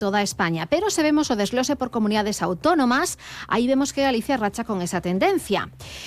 toda España. Pero se vemos o desglose por comunidades autónomas, aí vemos que Galicia racha con esa tendencia.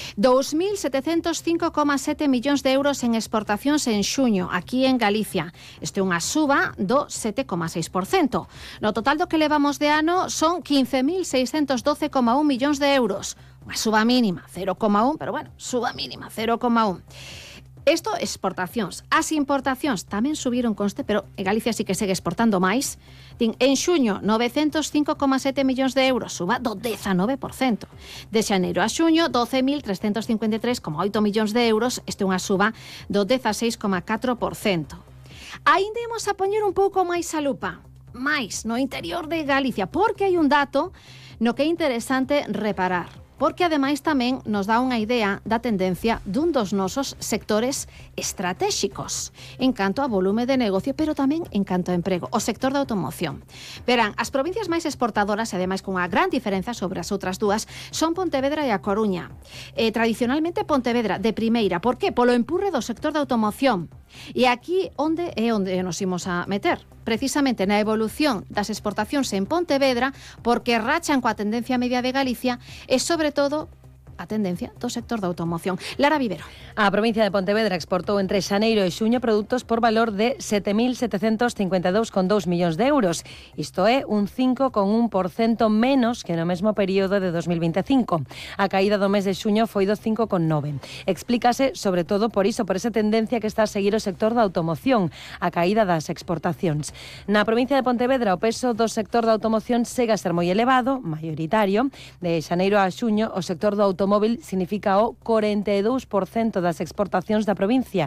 2.705,7 millóns de euros en exportacións en xuño, aquí en Galicia. Este é unha suba do 7,6%. No total do que levamos de ano son 15.612,1 millóns de euros. Unha suba mínima, 0,1, pero bueno, suba mínima, 0,1. Isto, exportacións. As importacións tamén subiron, conste, pero Galicia sí que segue exportando máis. En xuño, 905,7 millóns de euros, suba do 19%. De xaneiro a xuño, 12.353,8 millóns de euros, este é unha suba do 16,4%. Ainda imos a poñer un pouco máis a lupa, máis no interior de Galicia, porque hai un dato no que é interesante reparar. Porque ademais tamén nos dá unha idea da tendencia dun dos nosos sectores estratégicos en canto a volume de negocio, pero tamén en canto a emprego, o sector da automoción. Verán, as provincias máis exportadoras, e ademais con unha gran diferenza sobre as outras dúas, son Pontevedra e a Coruña. Tradicionalmente Pontevedra de primeira, por que? Polo empurre do sector da automoción. E aquí onde nos imos a meter? Precisamente na evolución das exportacións en Pontevedra, porque rachan coa tendencia media de Galicia e, sobre todo, a tendencia do sector da automoción. Lara Vivero. A provincia de Pontevedra exportou entre xaneiro e xuño produtos por valor de 7.752,2 millóns de euros. Isto é un 5,1% menos que no mesmo período de 2025. A caída do mes de xuño foi do 5,9%. Explícase, sobre todo, por esa tendencia que está a seguir o sector da automoción, a caída das exportacións. Na provincia de Pontevedra, o peso do sector da automoción segue a ser moi elevado, mayoritario. De xaneiro a xuño, o sector do automóvil significa o 42% das exportacións da provincia,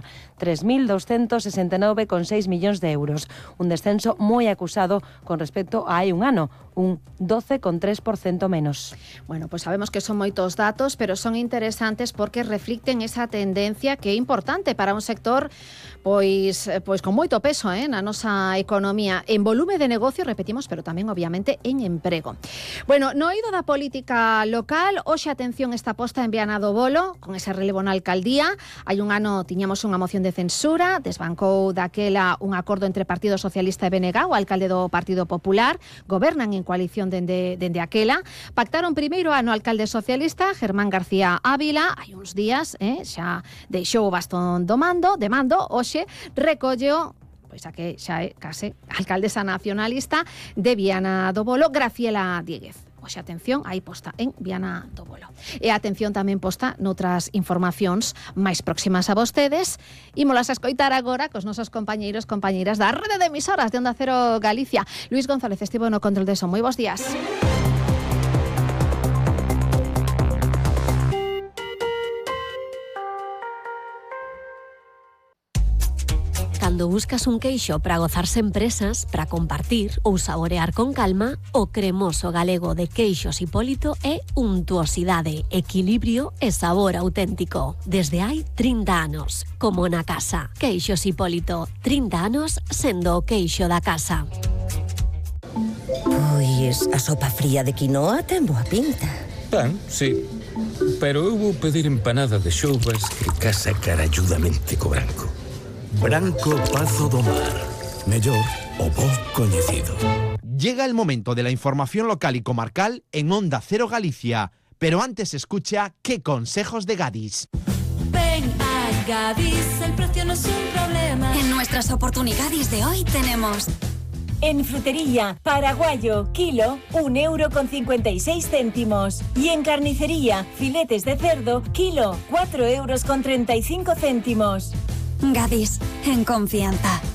3.269,6 millóns de euros. Un descenso moi acusado con respecto a hai un ano, un 12,3% menos. Bueno, pues sabemos que son moitos datos, pero son interesantes porque reflicten esa tendencia que é importante para un sector pois con moito peso na nosa economía, en volume de negocio, repetimos, pero tamén obviamente en emprego. Bueno, no eido da política local, hoxe atención está posta en Viana do Bolo, con ese relevo na alcaldía. Hai un ano tiñamos unha moción de censura, desbancou daquela un acordo entre Partido Socialista e BNG, o alcalde do Partido Popular, gobernan en coalición dende aquela. Pactaron primeiro ano o alcalde socialista, Germán García Ávila, hai uns días, xa deixou o bastón de mando, hoxe recolleo pois a que xa é case alcaldesa nacionalista de Viana do Bolo, Graciela Dieguez. Oxe, atención, aí posta en Viana do Bolo. E atención tamén posta noutras informacións máis próximas a vostedes. Ímolas a escoitar agora cos nosos compañeiros, compañeiras da rede de emisoras de Onda Cero Galicia. Luis González estivo no control de son. Moi bons días. Cando buscas un queixo para gozarse en presas, para compartir ou saborear con calma, o cremoso galego de Queixos Hipólito é untuosidade, equilibrio e sabor auténtico. Desde hai 30 anos, como na casa. Queixos Hipólito, 30 anos sendo o queixo da casa. Pois a sopa fría de quinoa ten boa pinta. Ben, sí, pero eu vou pedir empanada de xoubas que casa caralludamente co branco. Branco Pazo do Mar. Mellor o bo coñecido. Llega el momento de la información local y comarcal en Onda Cero Galicia. Pero antes escucha qué consejos de Gadis. Ven a Gadis, el precio no es un problema. En nuestras oportunidades de hoy tenemos... En frutería, paraguayo, kilo, 1,56 €. Y en carnicería, filetes de cerdo, kilo, 4,35 €. Gadis, en confianza.